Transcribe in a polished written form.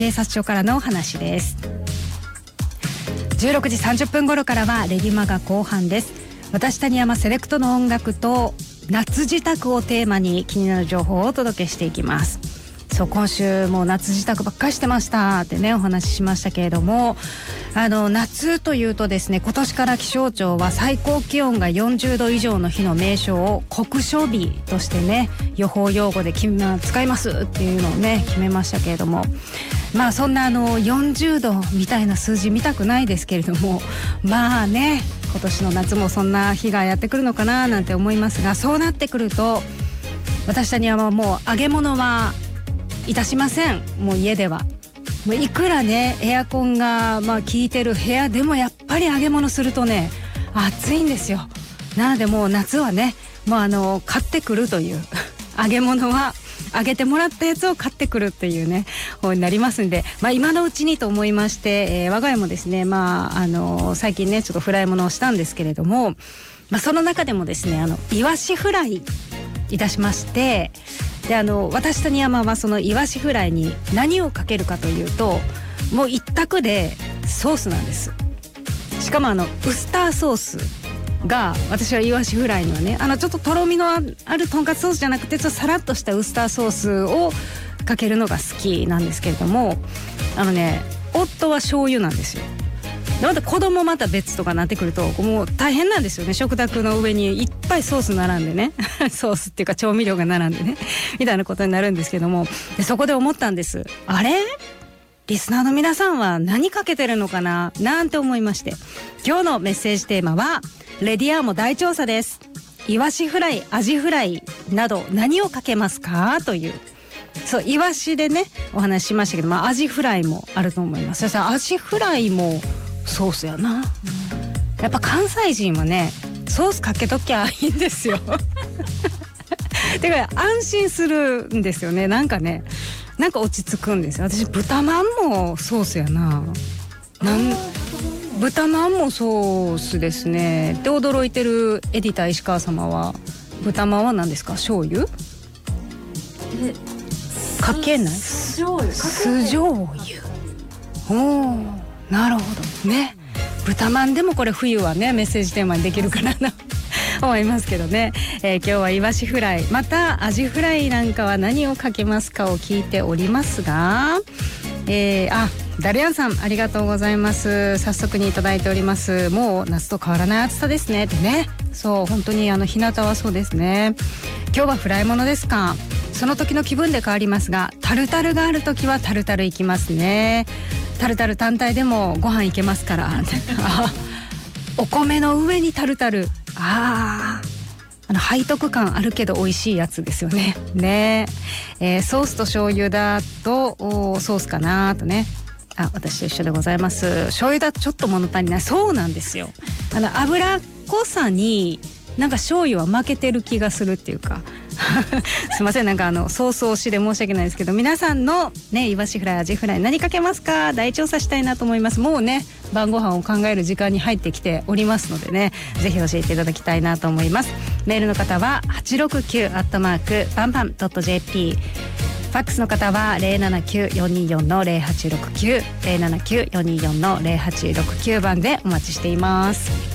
警察署からのお話です。16時30分頃からはレディマガ後半です。私谷山セレクトの音楽と夏支度をテーマに気になる情報をお届けしていきます。そう、今週も夏支度ばっかりしてましたってねお話ししましたけれども、夏というとですね、今年から気象庁は最高気温が40度以上の日の名称を酷暑日としてね予報用語で使いますっていうのをね決めましたけれども、まあそんな40度みたいな数字見たくないですけれども、まあね今年の夏もそんな日がやってくるのかななんて思いますが、そうなってくると私たちはもう揚げ物はいたしません。もう家ではもういくらねエアコンが効いてる部屋でもやっぱり揚げ物するとね暑いんですよ。なのでもう夏はねもう買ってくるという揚げ物は揚げてもらったやつを買ってくるっていうね方になりますんで、今のうちにと思いまして、我が家もですね最近ねちょっとフライものをしたんですけれども、その中でもですねイワシフライいたしまして、で私谷山はそのイワシフライに何をかけるかというともう一択でソースなんです。しかもウスターソースが私はイワシフライにはねちょっととろみのあるとんかつソースじゃなくてちょっとさらっとしたウスターソースをかけるのが好きなんですけれども、夫は醤油なんですよ。また子供また別とかなってくるともう大変なんですよね。食卓の上にいっぱいソース並んでねソースっていうか調味料が並んでねみたいなことになるんですけども、でそこで思ったんです。あれリスナーの皆さんは何かけてるのかななんて思いまして、今日のメッセージテーマはレディアーモ大調査です。イワシフライ、アジフライなど何をかけますかという、そうイワシでねお話ししましたけど、アジフライもあると思います。そしたらアジフライもソースやな、やっぱ関西人はねソースかけときゃいいんですよだから安心するんですよね。なんか落ち着くんですよ。私豚まんもソースやな、豚まんもソースですね。で驚いてるエディター石川様は豚まんは何ですか？醤油かけない？酢醤油。おーなるほどね。豚まんでもこれ冬はねメッセージテーマにできるかなと思いますけどね、今日はイワシフライまたアジフライなんかは何をかけますかを聞いておりますが、ダルヤンさんありがとうございます。早速にいただいております。もう夏と変わらない暑さですねってね。そう本当に日向はそうですね。今日はフライものですか？その時の気分で変わりますが、タルタルがある時はタルタルいきますね。タルタル単体でもご飯いけますからお米の上にタルタル、背徳感あるけど美味しいやつですよね。ソースと醤油だとソースかなとね。私と一緒でございます。醤油だとちょっと物足りない。そうなんですよ。油っこさになんか醤油は負けてる気がするっていうかすいませんソース推しで申し訳ないですけど、皆さんのねイワシフライアジフライ何かけますか大調査したいなと思います。もうね晩ご飯を考える時間に入ってきておりますのでね、ぜひ教えていただきたいなと思います。メールの方は 869@bamban.jp、 ファックスの方は 079-424-0869 079-424-0869 番でお待ちしています。